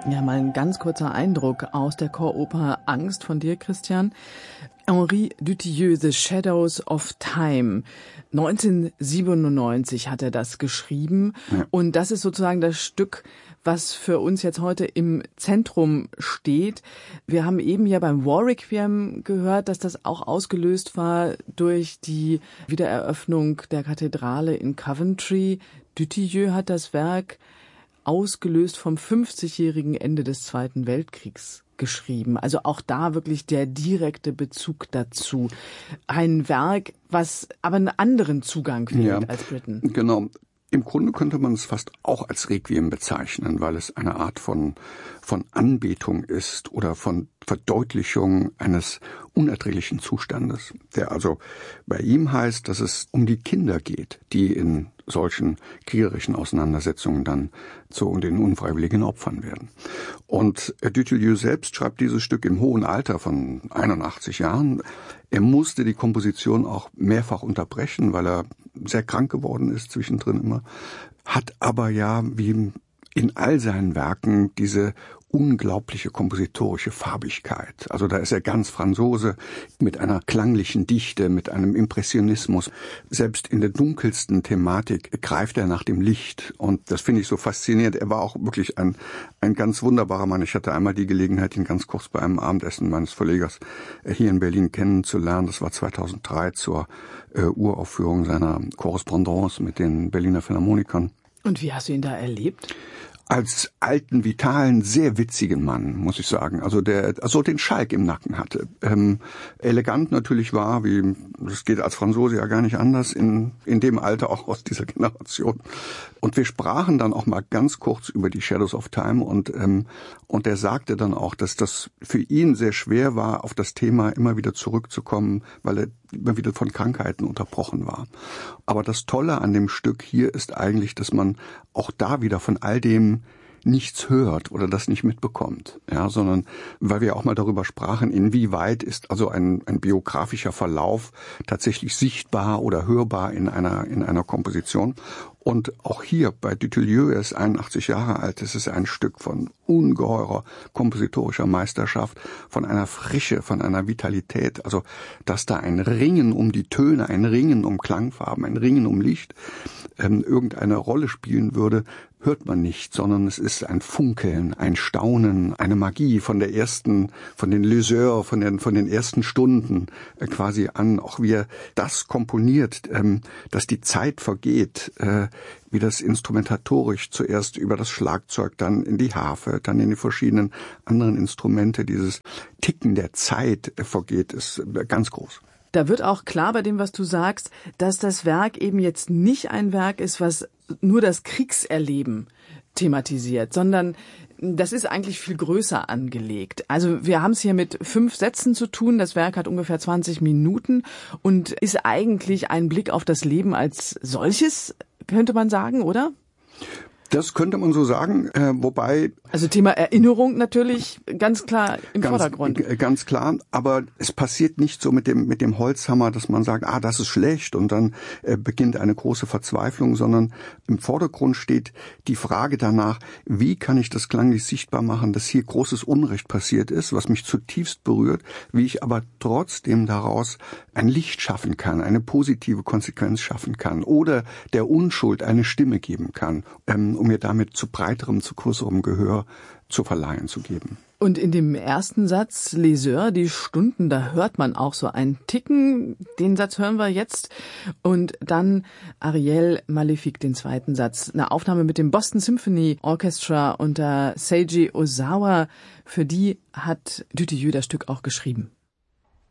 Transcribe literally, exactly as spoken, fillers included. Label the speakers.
Speaker 1: Ja, mal ein ganz kurzer Eindruck aus der Choroper Angst von dir, Christian. Henri Dutilleux, The Shadows of Time. neunzehnhundertsiebenundneunzig hat er das geschrieben. Ja. Und das ist sozusagen das Stück, was für uns jetzt heute im Zentrum steht. Wir haben eben ja beim War Requiem gehört, dass das auch ausgelöst war durch die Wiedereröffnung der Kathedrale in Coventry. Dutilleux hat das Werk ausgelöst vom fünfzigjährigen Ende des Zweiten Weltkriegs geschrieben. Also auch da wirklich der direkte Bezug dazu. Ein Werk, was aber einen anderen Zugang findet ja, als Britten.
Speaker 2: Genau. Im Grunde könnte man es fast auch als Requiem bezeichnen, weil es eine Art von, von Anbetung ist oder von Verdeutlichung eines unerträglichen Zustandes, der also bei ihm heißt, dass es um die Kinder geht, die in solchen kriegerischen Auseinandersetzungen dann zu den unfreiwilligen Opfern werden. Und Dutilleux selbst schreibt dieses Stück im hohen Alter von einundachtzig Jahren. Er musste die Komposition auch mehrfach unterbrechen, weil er sehr krank geworden ist zwischendrin immer, hat aber ja wie in all seinen Werken diese unglaubliche kompositorische Farbigkeit. Also da ist er ganz Franzose mit einer klanglichen Dichte, mit einem Impressionismus. Selbst in der dunkelsten Thematik greift er nach dem Licht und das finde ich so faszinierend. Er war auch wirklich ein, ein ganz wunderbarer Mann. Ich hatte einmal die Gelegenheit, ihn ganz kurz bei einem Abendessen meines Verlegers hier in Berlin kennenzulernen. Das war zweitausenddrei zur äh, Uraufführung seiner Korrespondance mit den Berliner Philharmonikern.
Speaker 1: Und wie hast du ihn da erlebt?
Speaker 2: Als alten, vitalen, sehr witzigen Mann, muss ich sagen. Also der also den Schalk im Nacken hatte. Ähm, elegant natürlich war, wie das geht als Franzose ja gar nicht anders, in in dem Alter auch aus dieser Generation. Und wir sprachen dann auch mal ganz kurz über die Shadows of Time und ähm, und er sagte dann auch, dass das für ihn sehr schwer war, auf das Thema immer wieder zurückzukommen, weil er immer wieder von Krankheiten unterbrochen war. Aber das Tolle an dem Stück hier ist eigentlich, dass man auch da wieder von all dem nichts hört oder das nicht mitbekommt, ja, sondern weil wir auch mal darüber sprachen, inwieweit ist also ein, ein biografischer Verlauf tatsächlich sichtbar oder hörbar in einer in einer Komposition. Und auch hier bei Dutilleux, er ist einundachtzig Jahre alt, es ist ein Stück von ungeheurer kompositorischer Meisterschaft, von einer Frische, von einer Vitalität, also dass da ein Ringen um die Töne, ein Ringen um Klangfarben, ein Ringen um Licht ähm, irgendeine Rolle spielen würde, hört man nicht, sondern es ist ein Funkeln, ein Staunen, eine Magie von der ersten, von den Liseurs, von den, von den ersten Stunden äh, quasi an, auch wie er das komponiert, ähm, dass die Zeit vergeht, äh, wie das instrumentatorisch zuerst über das Schlagzeug, dann in die Harfe, dann in die verschiedenen anderen Instrumente, dieses Ticken der Zeit äh, vergeht, ist äh, ganz groß.
Speaker 1: Da wird auch klar bei dem, was du sagst, dass das Werk eben jetzt nicht ein Werk ist, was nur das Kriegserleben thematisiert, sondern das ist eigentlich viel größer angelegt. Also wir haben es hier mit fünf Sätzen zu tun. Das Werk hat ungefähr zwanzig Minuten und ist eigentlich ein Blick auf das Leben als solches, könnte man sagen, oder?
Speaker 2: Das könnte man so sagen, äh, wobei...
Speaker 1: Also Thema Erinnerung natürlich ganz klar im
Speaker 2: ganz,
Speaker 1: Vordergrund.
Speaker 2: G- ganz klar, aber es passiert nicht so mit dem mit dem Holzhammer, dass man sagt, ah, das ist schlecht und dann äh, beginnt eine große Verzweiflung, sondern im Vordergrund steht die Frage danach, wie kann ich das klanglich sichtbar machen, dass hier großes Unrecht passiert ist, was mich zutiefst berührt, wie ich aber trotzdem daraus ein Licht schaffen kann, eine positive Konsequenz schaffen kann oder der Unschuld eine Stimme geben kann, ähm, um mir damit zu breiterem, zu größerem Gehör zu verleihen, zu geben.
Speaker 1: Und in dem ersten Satz, Liseurs, die Stunden, da hört man auch so ein Ticken. Den Satz hören wir jetzt. Und dann Ariel Malefique, den zweiten Satz. Eine Aufnahme mit dem Boston Symphony Orchestra unter Seiji Ozawa. Für die hat Dutilleux das Stück auch geschrieben.